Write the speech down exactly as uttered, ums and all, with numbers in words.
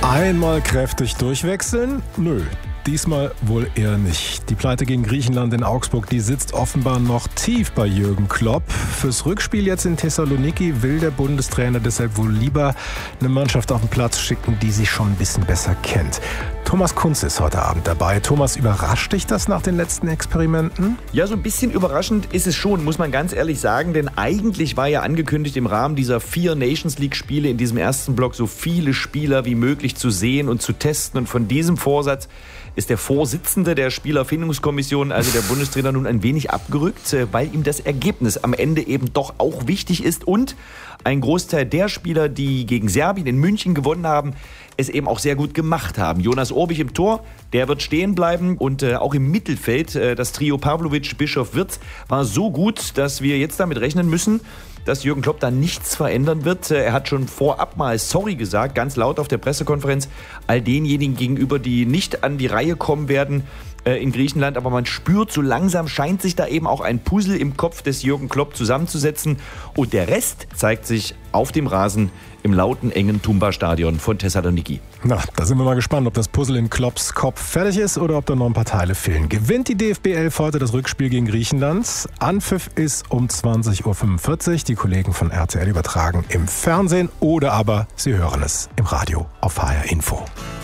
Einmal kräftig durchwechseln? Nö, diesmal wohl eher nicht. Die Pleite gegen Griechenland in Augsburg, die sitzt offenbar noch tief bei Jürgen Klopp. Fürs Rückspiel jetzt in Thessaloniki will der Bundestrainer deshalb wohl lieber eine Mannschaft auf den Platz schicken, die sich schon ein bisschen besser kennt. Thomas Kunz ist heute Abend dabei. Thomas, überrascht dich das nach den letzten Experimenten? Ja, so ein bisschen überraschend ist es schon, muss man ganz ehrlich sagen. Denn eigentlich war ja angekündigt, im Rahmen dieser vier Nations-League-Spiele in diesem ersten Block so viele Spieler wie möglich zu sehen und zu testen. Und von diesem Vorsatz ist der Vorsitzende der Spielerfindungskommission, also der Bundestrainer, nun ein wenig abgerückt, weil ihm das Ergebnis am Ende eben doch auch wichtig ist und ein Großteil der Spieler, die gegen Serbien in München gewonnen haben, es eben auch sehr gut gemacht haben. Jonas Orbich im Tor, der wird stehen bleiben und äh, auch im Mittelfeld, äh, das Trio Pavlovic, Bischof, Wirtz war so gut, dass wir jetzt damit rechnen müssen, dass Jürgen Klopp da nichts verändern wird. Er hat schon vorab mal sorry gesagt, ganz laut auf der Pressekonferenz, all denjenigen gegenüber, die nicht an die Reihe kommen werden äh, in Griechenland. Aber man spürt, so langsam scheint sich da eben auch ein Puzzle im Kopf des Jürgen Klopp zusammenzusetzen. Und der Rest zeigt sich auf dem Rasen im lauten, engen Tumba-Stadion von Thessaloniki. Na, da sind wir mal gespannt, ob das Puzzle in Klopps Kopf fertig ist oder ob da noch ein paar Teile fehlen. Gewinnt die D F B elf heute das Rückspiel gegen Griechenland? Anpfiff ist um zwanzig Uhr fünfundvierzig. Die Kollegen von R T L übertragen im Fernsehen oder aber Sie hören es im Radio auf H R Info.